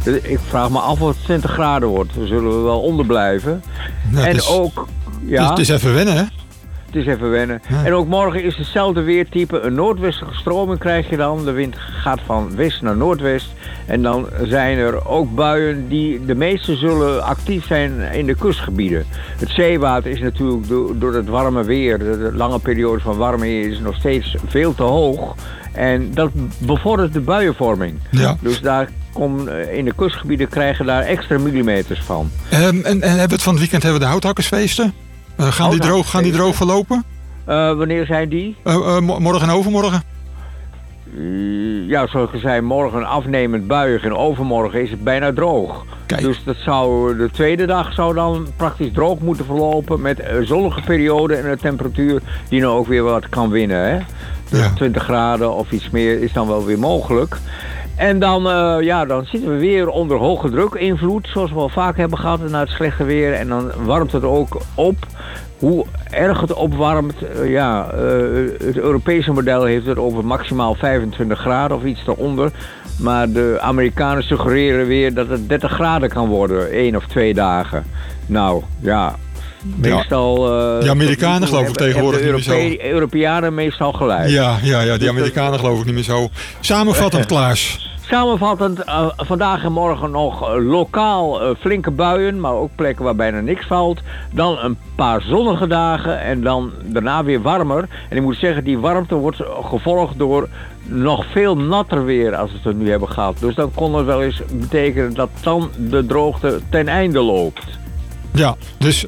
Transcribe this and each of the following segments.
Ik vraag me af of het 20 graden wordt. We zullen wel onder blijven. Nou, en dus, ook... Ja, het is even wennen, hè? Het is even wennen. Ja. En ook morgen is hetzelfde weertype. Een noordwestelijke stroming krijg je dan. De wind gaat van west naar noordwest. En dan zijn er ook buien die de meeste zullen actief zijn in de kustgebieden. Het zeewater is natuurlijk door het warme weer, de lange periode van warme weer, is nog steeds veel te hoog. En dat bevordert de buienvorming. Ja. Dus daar in de kustgebieden krijgen daar extra millimeters van. En hebben we het van het weekend hebben we de houthakkersfeesten. Gaan die droog verlopen? Wanneer zijn die? Morgen en overmorgen. Ja, zoals ik zei, morgen afnemend buiig en overmorgen is het bijna droog. Kijk. Dus de tweede dag zou dan praktisch droog moeten verlopen met zonnige periode en een temperatuur die nou ook weer wat kan winnen. Hè? Dus 20 graden of iets meer is dan wel weer mogelijk. En dan, dan zitten we weer onder hoge druk invloed, zoals we al vaak hebben gehad na het slechte weer. En dan warmt het ook op. Hoe erg het opwarmt, het Europese model heeft het over maximaal 25 graden of iets daaronder. Maar de Amerikanen suggereren weer dat het 30 graden kan worden, 1 of 2 dagen. Nou, ja... Meestal... de Amerikanen geloof ik tegenwoordig niet meer zo. De Europeanen meestal gelijk. Ja, die Amerikanen geloof ik niet meer zo. Samenvattend, Klaas. Samenvattend, vandaag en morgen nog lokaal flinke buien, maar ook plekken waar bijna niks valt. Dan een paar zonnige dagen en dan daarna weer warmer. En ik moet zeggen, die warmte wordt gevolgd door nog veel natter weer als we het er nu hebben gehad. Dus dan kon het wel eens betekenen dat dan de droogte ten einde loopt. Ja, dus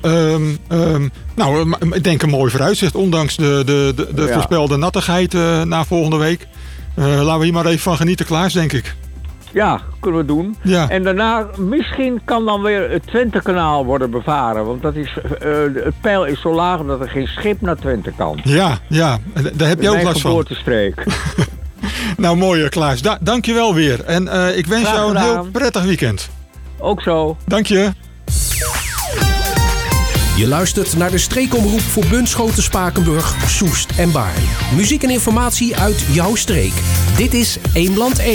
ik denk een mooi vooruitzicht, ondanks de voorspelde nattigheid na volgende week. Laten we hier maar even van genieten, Klaas, denk ik. Ja, kunnen we doen. Ja. En daarna, misschien kan dan weer het Twentekanaal worden bevaren. Want dat is, het peil is zo laag dat er geen schip naar Twente kan. Ja, daar heb je ook last van. Mijn geboortestreek. Nou, mooi Klaas. Dank je wel weer. En ik wens jou een heel prettig weekend. Ook zo. Dank je. Je luistert naar de streekomroep voor Bunschoten, Spakenburg, Soest en Baarn. Muziek en informatie uit jouw streek. Dit is Eemland 1.